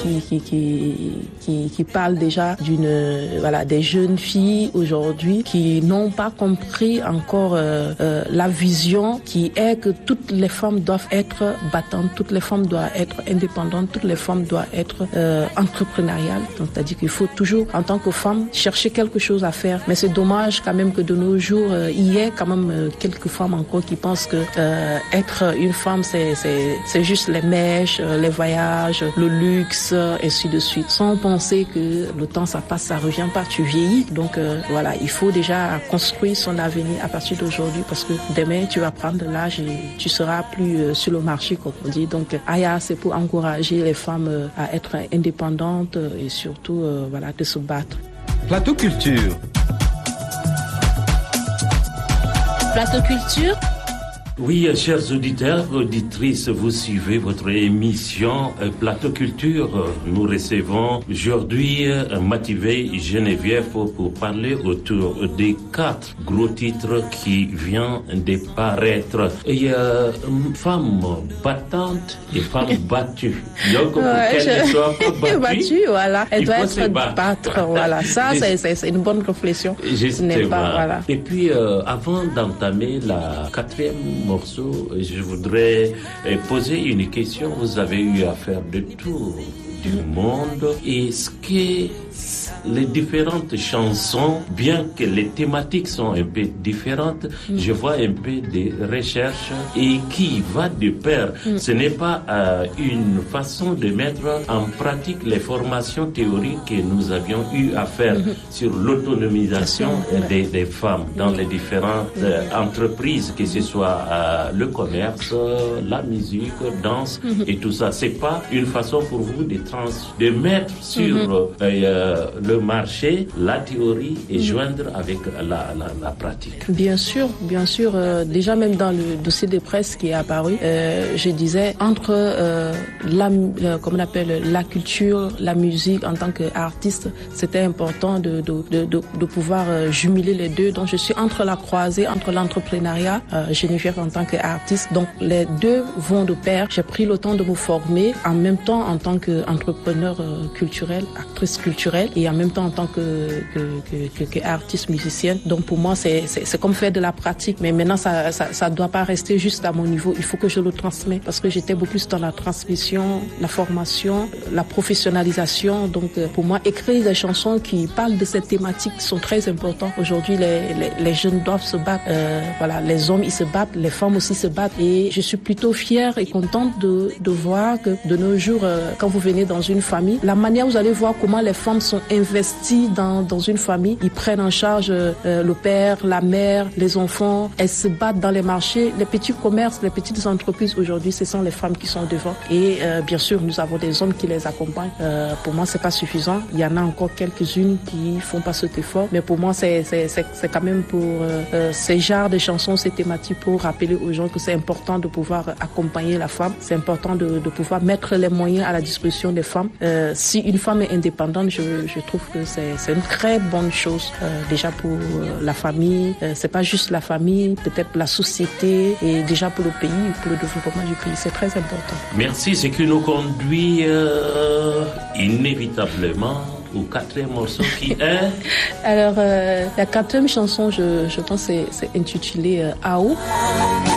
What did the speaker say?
qui parle déjà des jeunes filles aujourd'hui qui n'ont pas compris encore la vision qui est que toutes les femmes doivent être battantes, toutes les femmes doivent être indépendantes, toutes les femmes doivent être entrepreneuriales. Donc, c'est-à-dire qu'il faut toujours, en tant que femme, chercher quelque chose à faire. Mais c'est dommage quand même que de nos jours, il y ait quand même quelques femmes encore qui pensent que être une femme, c'est juste les mèches, les voyages, le luxe, ainsi de suite. Sans penser que le temps, ça passe, ça revient pas, tu vieillis. Donc il faut déjà construire son avenir à partir d'aujourd'hui parce que demain, tu vas prendre de l'âge et tu seras plus sur le marché, comme on dit. Donc, Aya, c'est pour encourager les femmes à être indépendantes et surtout, de se battre. Plateau Culture. Plateau Culture. Oui, chers auditeurs, auditrices, vous suivez votre émission Plateau Culture. Nous recevons aujourd'hui Mathivey Geneviève pour parler autour des 4 gros titres qui viennent de paraître. Il y a femme battante et femme battue. Donc, pour qu'elle ne soit pas battue, voilà. Elle doit être battre. Voilà. Ça, c'est une bonne réflexion. Justement. Et puis, avant d'entamer la 4e morceau, je voudrais poser une question. Vous avez eu à faire de tout du monde. Est-ce que les différentes chansons, bien que les thématiques sont un peu différentes, je vois un peu des recherches et qui va de pair. Ce n'est pas une façon de mettre en pratique les formations théoriques que nous avions eu à faire sur l'autonomisation des femmes dans les différentes entreprises, que ce soit le commerce, la musique, danse et tout ça. C'est pas une façon pour vous de mettre sur le marché la théorie et joindre avec la pratique. Bien sûr. Déjà même dans le dossier de presse qui est apparu, je disais entre la culture, la musique en tant qu'artiste, c'était important de pouvoir jumeler les deux. Donc je suis entre la croisée, entre l'entrepreneuriat, Geneviève en tant qu'artiste. Donc les deux vont de pair. J'ai pris le temps de me former en même temps en tant qu'entrepreneur culturel, actrice culturelle et en même temps en tant que artiste musicienne. Donc pour moi c'est comme faire de la pratique, mais maintenant ça doit pas rester juste à mon niveau. Il faut que je le transmets parce que j'étais beaucoup plus dans la transmission, la formation, la professionnalisation. Donc pour moi écrire des chansons qui parlent de cette thématique sont très importants. Aujourd'hui les jeunes doivent se battre. Les hommes ils se battent, les femmes aussi se battent et je suis plutôt fière et contente de voir que de nos jours quand vous venez dans une famille, la manière vous allez voir comment les femmes sont investies dans une famille. Ils prennent en charge le père, la mère, les enfants. Elles se battent dans les marchés. Les petits commerces, les petites entreprises, aujourd'hui, ce sont les femmes qui sont devant. Et bien sûr, nous avons des hommes qui les accompagnent. Pour moi, c'est pas suffisant. Il y en a encore quelques-unes qui font pas cet effort. Mais pour moi, c'est quand même pour ces genres de chansons, ces thématiques pour rappeler aux gens que c'est important de pouvoir accompagner la femme. C'est important de pouvoir mettre les moyens à la disposition des femmes. Si une femme est indépendante, je trouve que c'est une très bonne chose déjà pour la famille. C'est pas juste la famille, peut-être la société et déjà pour le pays, pour le développement du pays. C'est très important. Merci, ce qui nous conduit inévitablement au 4e morceau qui est... Alors, la 4e chanson, je pense, c'est intitulé Ao.